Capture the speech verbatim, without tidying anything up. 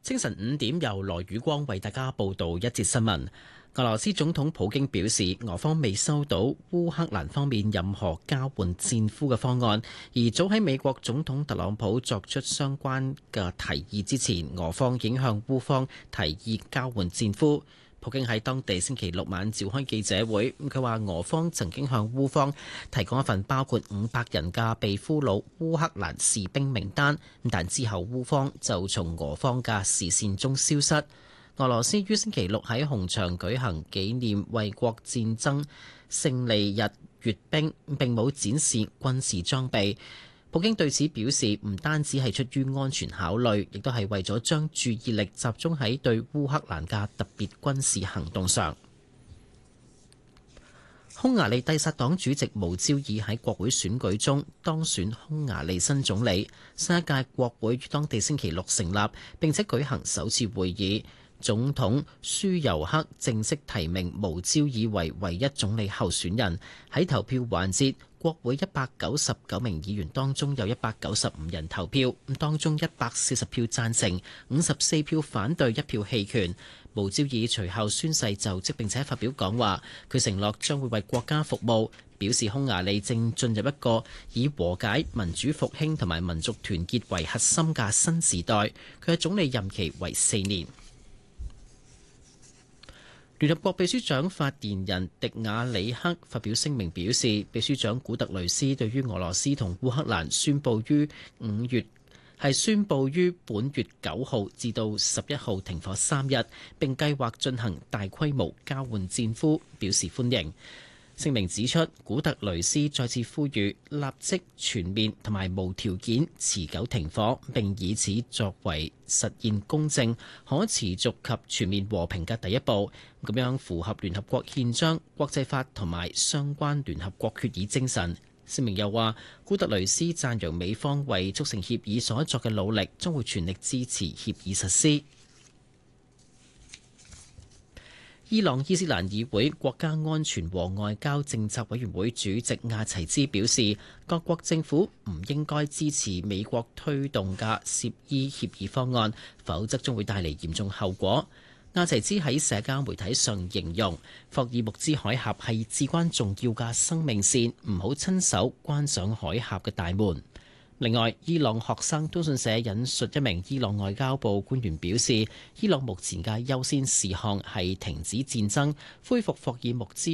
清晨五點，由羅宇光為大家報道一節新聞。俄羅斯總統普京表示，俄方未收到烏克蘭方面任何交換戰俘嘅方案，而早喺美國總統特朗普作出相關嘅提議之前，俄方已經向烏方提議交換戰俘。普京喺當地星期六晚召開記者會，佢話俄方曾經向烏方提供一份包括五百人嘅被俘虜烏克蘭士兵名單，但之後烏方就從俄方嘅視線中消失。俄羅斯於星期六喺紅場舉行紀念衛國戰爭勝利日閱兵，並冇展示軍事裝備。普京對此表示，唔單止係出於安全考慮，亦都係為咗將注意力集中喺對烏克蘭嘅特別軍事行動上。匈牙利帝薩黨主席無焦爾喺國會選舉中當選匈牙利新總理，新一屆國會於當地星期六成立，並且舉行首次會議。總統舒尤克正式提名無焦爾為唯一總理候選人。喺投票環節，國會一百九十九名議員當中有一百九十五人投票，咁當中一百四十票贊成，五十四票反對，一票棄權。無焦爾隨後宣誓就職並且發表講話，佢承諾將會為國家服務，表示匈牙利正進入一個以和解、民主復興同埋民族團結為核心嘅新時代。佢嘅總理任期為四年。聯合國秘書長發言人迪亞里克發表聲明表示，秘書長古特雷斯對於俄羅斯同烏克蘭宣佈於五月係宣佈於本月九號至到十一號停火三日，並計劃進行大規模交換戰俘，表示歡迎。聲明指出，古特雷斯再次呼籲立即全面同埋無條件持久停火，並以此作為實現公正、可持續及全面和平嘅第一步，咁樣符合聯合國憲章、國際法同埋相關聯合國決議精神。聲明又話，古特雷斯讚揚美方為促成協議所作嘅努力，將會全力支持協議實施。伊朗伊斯蘭議會國家安全和外交政策委員會主席亞齊茲表示，各國政府唔應該支持美國推動嘅涉伊協議方案，否則將會帶嚟嚴重後果。亞齊茲喺社交媒體上形容，霍爾木茲海峽係至關重要嘅生命線，唔好親手關上海峽嘅大門。另外，伊朗學生通訊社引述一名伊朗外交部官員表示，伊朗目前嘅優先事項係停止戰爭、恢復霍爾木茲